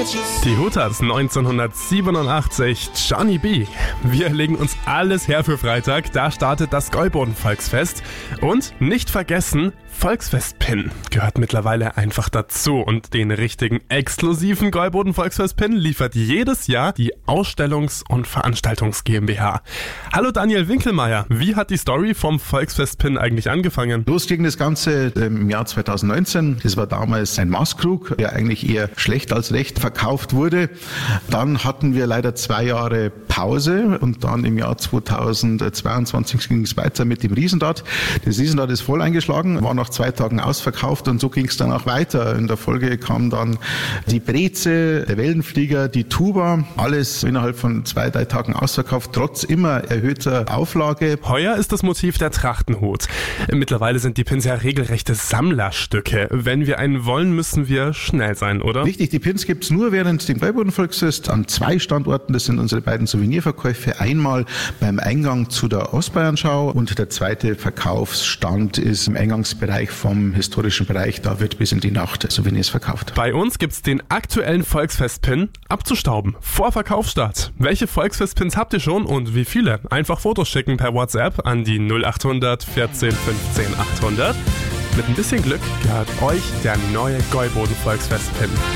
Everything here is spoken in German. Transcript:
Die Hutas 1987, Johnny B. Wir legen uns alles her für Freitag, da startet das Gäuboden-Volksfest. Und nicht vergessen, Volksfest-Pin gehört mittlerweile einfach dazu. Und den richtigen exklusiven Gäuboden-Volksfest-Pin liefert jedes Jahr die Ausstellungs- und Veranstaltungs GmbH. Hallo Daniel Winkelmeier, wie hat die Story vom Volksfest-Pin eigentlich angefangen? Los ging das Ganze im Jahr 2019. Das war damals ein Maßkrug, der eigentlich eher schlecht als recht verkauft wurde. Dann hatten wir leider 2 Jahre Pause und dann im Jahr 2022 ging es weiter mit dem Riesenrad. Das Riesenrad ist voll eingeschlagen, war nach 2 Tagen ausverkauft und so ging es dann auch weiter. In der Folge kam dann die Breze, der Wellenflieger, die Tuba, alles innerhalb von 2-3 Tagen ausverkauft, trotz immer erhöhter Auflage. Heuer ist das Motiv der Trachtenhut. Mittlerweile sind die Pins ja regelrechte Sammlerstücke. Wenn wir einen wollen, müssen wir schnell sein, oder? Richtig, die Pins gibt es nur während dem Gäuboden-Volksfest an 2 Standorten. Das sind unsere beiden Souvenirverkäufe. Einmal beim Eingang zu der Ostbayernschau und der zweite Verkaufsstand ist im Eingangsbereich vom historischen Bereich. Da wird bis in die Nacht Souvenirs verkauft. Bei uns gibt's den aktuellen Volksfest-Pin abzustauben. Vor Verkaufsstart. Welche Volksfest-Pins habt ihr schon und wie viele? Einfach Fotos schicken per WhatsApp an die 0800 14 15 800. Mit ein bisschen Glück gehört euch der neue Gäuboden Volksfest-Pin.